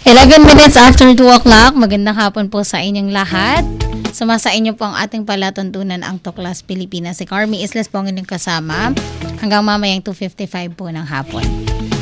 11 minutes after 2 o'clock. Magandang hapon po sa inyong lahat. Sumasa inyo po ang ating palatuntunan ang Tuklas Pilipinas. Si Carmi Islas po ang inyong kasama hanggang mamayang 2:55 po ng hapon.